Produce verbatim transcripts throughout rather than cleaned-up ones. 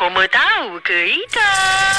Mama tahu ke tak?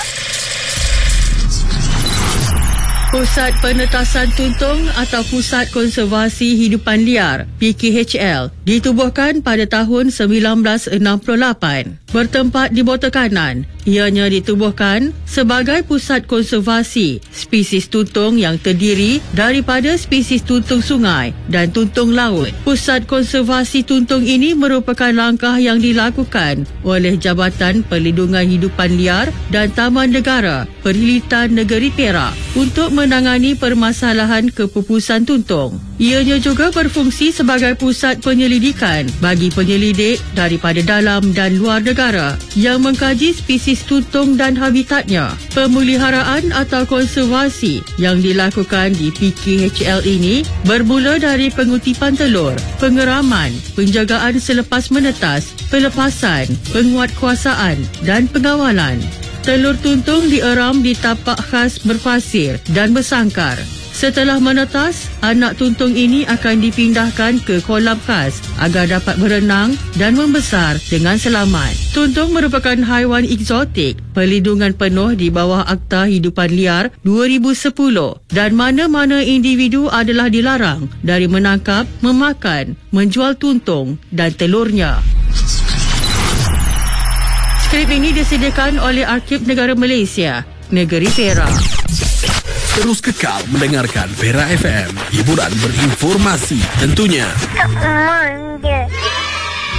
Pusat Penetasan Tuntung atau Pusat Konservasi Hidupan Liar P K H L ditubuhkan pada tahun sembilan belas enam puluh lapan. Bertempat di bawah tekanan, ianya ditubuhkan sebagai pusat konservasi spesies tuntung yang terdiri daripada spesies tuntung sungai dan tuntung laut. Pusat konservasi tuntung ini merupakan langkah yang dilakukan oleh Jabatan Perlindungan Hidupan Liar dan Taman Negara Perhilitan Negeri Perak untuk menangani permasalahan kepupusan tuntung. Ianya juga berfungsi sebagai pusat penyelidikan bagi penyelidik daripada dalam dan luar negara yang mengkaji spesies tuntung dan habitatnya. Pemeliharaan atau konservasi yang dilakukan di P K H L ini bermula dari pengutipan telur, pengeraman, penjagaan selepas menetas, pelepasan, penguatkuasaan dan pengawalan. Telur tuntung dieram di tapak khas berpasir dan bersangkar. Setelah menetas, anak tuntung ini akan dipindahkan ke kolam khas agar dapat berenang dan membesar dengan selamat. Tuntung merupakan haiwan eksotik perlindungan penuh di bawah Akta Hidupan Liar dua ribu sepuluh dan mana-mana individu adalah dilarang dari menangkap, memakan, menjual tuntung dan telurnya. Skrip ini disediakan oleh Arkib Negara Malaysia, Negeri Perak. Terus kekal mendengarkan Perak F M. Hiburan berinformasi tentunya. Tak manja.